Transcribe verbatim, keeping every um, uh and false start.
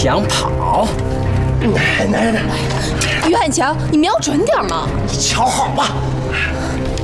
想跑。 奶奶的！ 于汉强，你瞄准点嘛！ 你瞧好吧。